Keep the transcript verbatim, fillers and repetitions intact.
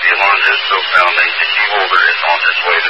The alarm is still sounding. The key holder is on its way